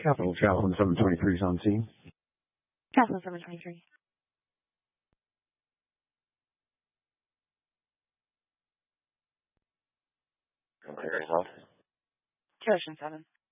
Capital Chaplain 723 is on scene. Capital 723. Clear result. Ocean 7.